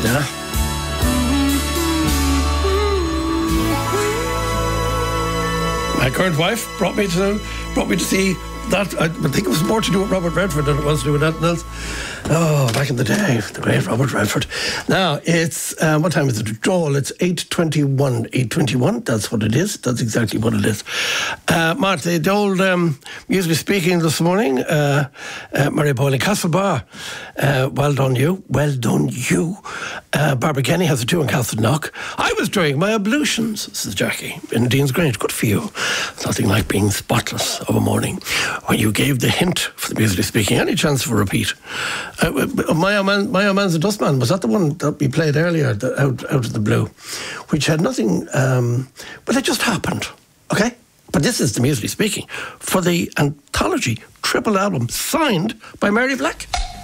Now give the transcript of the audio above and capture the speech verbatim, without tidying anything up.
Yeah. My current wife brought me to brought me to see that. I think it was more to do with Robert Redford than it was to do with anything else. Oh, back in the day, the great Robert Redford. Now, it's, uh, what time is it? Joel, it's eight twenty-one. eight twenty-one, that's what it is. That's exactly what it is. Uh, Mark, the, the old, um, musically speaking this morning, uh, uh, Mary Boyle in Castlebar. Uh, well done you. Well done you. Uh, Barbara Kenny has a two in Castleknock. I was doing my ablutions, says Jackie, in Dean's Grange. Good for you. It's nothing like being spotless of a morning. When you gave the hint for the musically speaking, any chance for a repeat? Uh, my old man, my old man's a dustman. Was that the one that we played earlier, the, out out of the blue, which had nothing? Um, but it just happened. Okay, but this is the musically speaking for the anthology triple album signed by Mary Black.